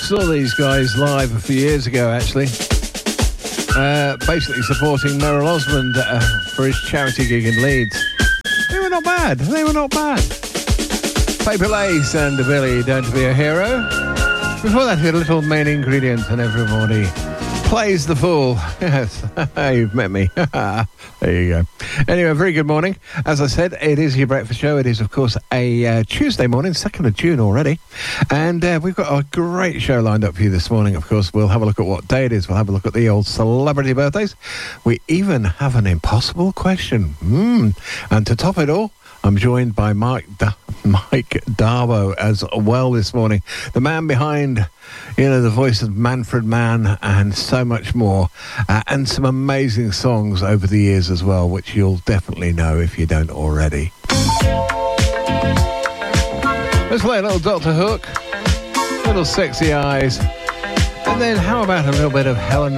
saw these guys live a few years ago, actually. Basically supporting Merrill Osmond for his charity gig in Leeds. They were not bad. Paper Lace and Billy, Don't Be a Hero. Before that, we had a little Main Ingredient and Everybody Plays the Fool. Yes, you've met me. There you go. Anyway, very good morning. As I said, it is your breakfast show. It is, of course, a Tuesday morning, 2nd of June already. And we've got a great show lined up for you this morning. Of course, we'll have a look at what day it is. We'll have a look at the old celebrity birthdays. We even have an impossible question. And to top it all, I'm joined by Mike Darbo as well this morning. The man behind, the voice of Manfred Mann and so much more. And some amazing songs over the years as well, which you'll definitely know if you don't already. Let's play a little Dr. Hook, little Sexy Eyes. And then how about a little bit of Helen